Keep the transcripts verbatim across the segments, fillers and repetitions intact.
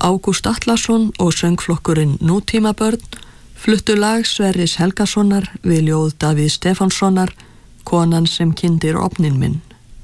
Ágúst Atlason og söngflokkurinn Nútímabörn fluttu lag Sverris Helgasonar við ljóð Davíð Stefánssonar, Konan sem kyndir ofnin minn.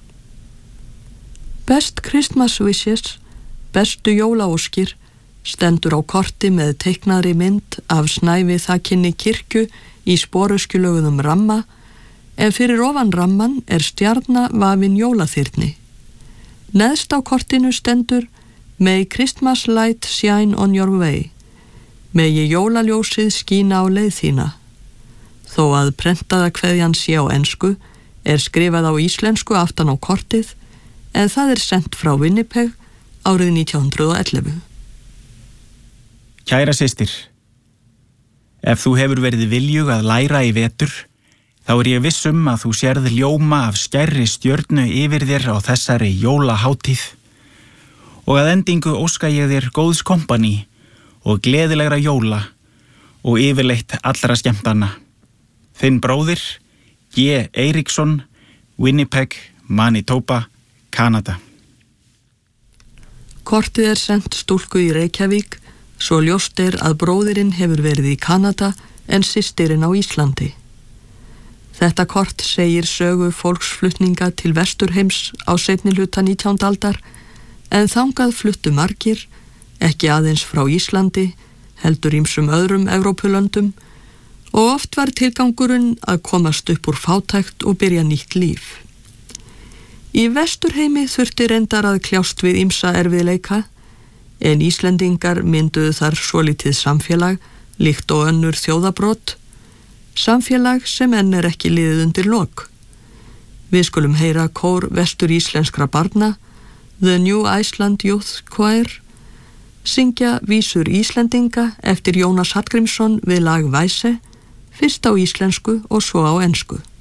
Best Christmas wishes, bestu jólaóskir, stendur á korti með teiknaðri mynd af snævi þakinni kirkju í sporuskjulöguðum ramma, en fyrir ofan ramman er stjarna vafin jólaþyrni. Neðst á kortinu stendur May Christmas light shine on your way. Megi jólaljósið skína á leið þína. Þó að prentaða kveðjan sé á ensku er skrifað á íslensku aftan á kortið, en það er sent frá Winnipeg árið nítján hundrað og ellefu. Kæra systir, ef þú hefur verið viljug að læra í vetur, þá er ég viss um að þú sérð ljóma af skærri stjörnu yfir þér á þessari jólahátíð og að endingu óska ég þér góðs kompani og gleðilegra jóla og yfirleitt allra skemmtana. Þinn bróðir, G. Eiríksson, Winnipeg, Manitoba, Kanada. Kortið er sent stúlku í Reykjavík, svo ljóst er að bróðirinn hefur verið í Kanada en systirinn á Íslandi. Þetta kort segir sögu fólksflutninga til vesturheims á seinni hluta nítjándu aldar, en þangað fluttu margir, ekki aðeins frá Íslandi, heldur ýmsum öðrum Evrópulöndum, og oft var tilgangurinn að komast upp úr fátækt og byrja nýtt líf. Í vesturheimi þurfti reyndar að kljást við ýmsa erfiðleika, en Íslendingar mynduðu þar svolítið samfélag, líkt og önnur þjóðabrot, samfélag sem enn er ekki liðið undir lok. Við skulum heyra kór vestur íslenskra barna, The New Iceland Youth Choir, syngja vísur Íslendinga eftir Jónas Hallgrímsson við lag Væse, fyrst á íslensku og svo á ensku.